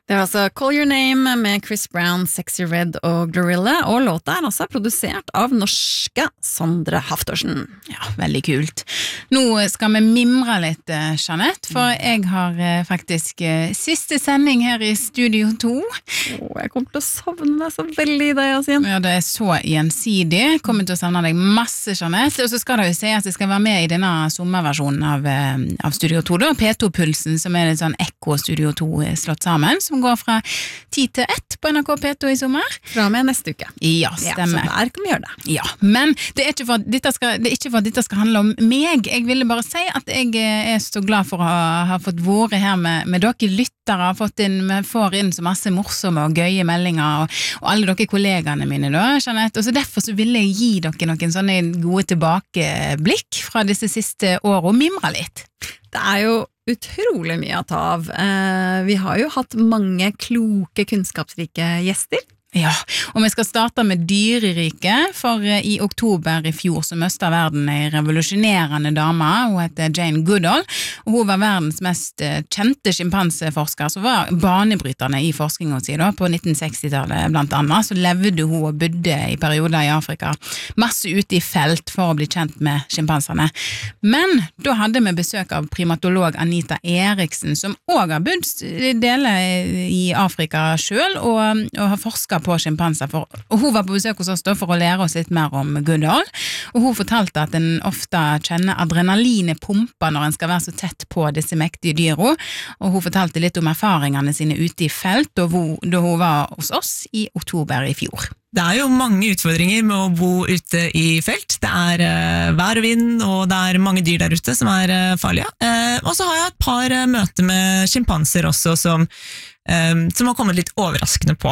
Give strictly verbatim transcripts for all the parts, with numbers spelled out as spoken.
Det er altså Call Your Name med Chris Brown, Sexy Red og Glorilla, og låta er altså produsert av norske Sondre Haftorsen. Ja, veldig kult. Nå skal vi mimre litt, Jeanette, for jeg har faktisk siste sending her i Studio to. Åh, jeg kommer til å savne deg så veldig i deg, Yasin. Ja, det er så gjensidig. Jeg kommer til å savne deg masse, Jeanette. Og så skal det jo si at jeg skal være med i denne sommerversjonen av, av Studio to, da, P to-pulsen, som er litt sånn Ekko Studio to slått sammen, som går fra ti til ett på N R K P to i sommer. Fra og med neste uke. Ja, stemmer. Ja, så der kan vi gjøre det. Ja, men det er ikke for at dette skal, det er ikke for at dette skal handle om meg. Jeg ville bare si at jeg er så glad for å ha, ha fått vært her med, med dere lyttere, har fått inn, vi får inn så masse morsomme og gøye meldinger, og, og alle dere kollegaene mine da, Jeanette. Og så derfor så ville jeg gi dere noen sånne gode tilbakeblikk fra disse siste årene, og mimre litt. Det er jo utrolig mye å ta av. Eh, vi har jo hatt mange kloke, kunnskapsrike gjester. Ja, og vi skal starte med dyreriket, for i oktober i fjor så møste verden en revolusjonerende dame. Hun heter Jane Goodall, og hun var verdens mest kjente skimpanseforsker, som var banebryterne i forskningen sin da, på nitten seksti-tallet blant annet. Så levde hun og bodde i perioder i Afrika, masse ute i felt for å bli kjent med skimpansene. Men da hadde vi besøk av primatolog Anita Eriksen, som også har bodd deler i Afrika selv, og, og har forsket på skimpanser, for, og hun var på besøk hos oss da for å lære oss litt mer om Goodall, og hun fortalte at en ofte kjenner adrenalinet pumper når en skal være så tett på disse mektige dyra, og hun fortalte litt om erfaringene sine ute i felt da hun, da hun var hos oss i oktober i fjor. Det er jo mange utfordringer med å bo ute i felt. Det er uh, vær og vind, og det er mange dyr der ute som er uh, farlige. Uh, og så har jeg et par uh, møter med skimpanser også som Um, som har kommet litt overraskende på.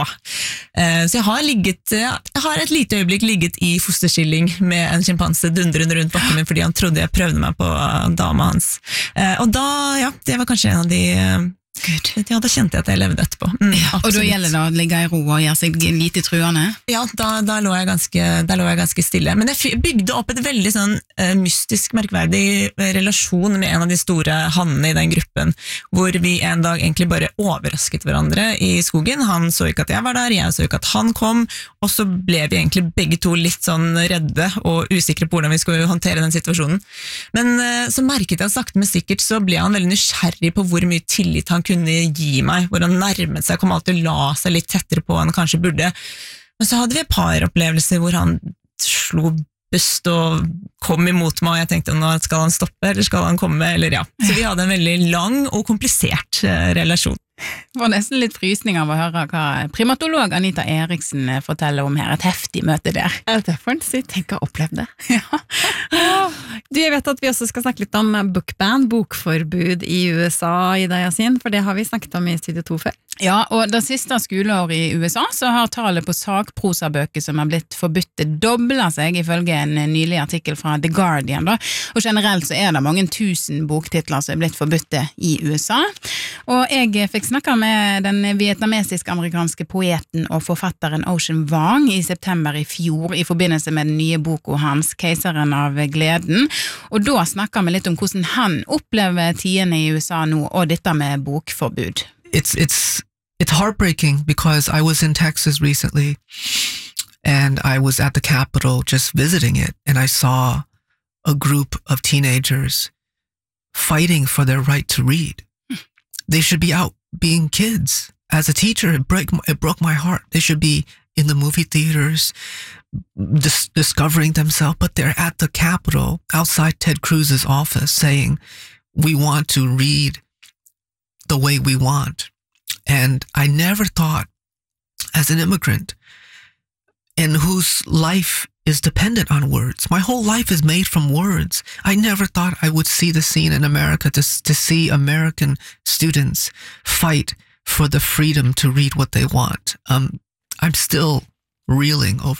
Uh, så jeg har ligget, uh, jeg har et lite øyeblikk ligget i fosterskilling med en skimpanse dundrende rundt bakken min fordi han trodde jeg prøvde meg på uh, dama hans. Uh, og da, ja, det var kanskje en av de uh, Gud. Ja, da kjente jeg at jeg levde etterpå. Mm, ja, og da gjelder det å ligge i ro og gjøre seg lite truende? Ja, da, da, lå jeg ganske, da lå jeg ganske stille. Men jeg bygde opp et veldig sånn uh, mystisk, merkverdig relasjon med en av de store hannene i den gruppen, hvor vi en dag egentlig bare overrasket hverandre i skogen. Han så ikke at jeg var der, jeg så ikke at han kom, og så ble vi egentlig begge to litt sånn redde og usikre på hvordan vi skulle håndtere den situasjonen. Men uh, så merket jeg sakte men sikkert, så ble han veldig nysgjerrig på hvor mye tillit han kunne gi meg, hvor han nærmet seg, kom alltid la seg litt tettere på enn han kanskje burde. Men så hadde vi et par opplevelser hvor han slo bust og kom imot meg, og jeg tenkte, nå skal han stoppe, eller skal han komme, eller ja. Så vi hadde en veldig lang og komplisert uh, relasjon. Det var nesten litt frysning av å høre hva primatolog Anita Eriksen forteller om her, et heftig møte der. Ja, det får en si, tenk å oppleve det. Ja. Du, jeg vet at vi også skal snakke litt om bookban, bokforbud i U S A i deg, Yasin, for det har vi snakket om i Studio to før. Ja, og det siste skoleåret i U S A så har tallet på sakprosabøker som har blitt forbudt doblet seg ifølge en nylig artikkel fra The Guardian da. Og generelt så er det mange tusen boktitler som er blitt forbudt i U S A. Og jeg fikk snakke med den vietnamesisk-amerikanske poeten og forfatteren Ocean Vuong i september i fjor i forbindelse med den nye boka hans, Keiseren av gleden. Og da snakket vi litt om hvordan han opplever tidene i U S A nå, og dette med bokforbud. It's it's it's heartbreaking because I was in Texas recently and I was at the Capitol just visiting it, and I saw a group of teenagers fighting for their right to read. They should be out being kids. As a teacher, it break it broke my heart. They should be in the movie theaters dis- discovering themselves, but they're at the Capitol outside Ted Cruz's office saying, we want to read the way we want. And I never thought, as an immigrant, and whose life is dependent on words, my whole life is made from words. I never thought I would see the scene in America to, to see American students fight for the freedom to read what they want. Um, I'm still reeling over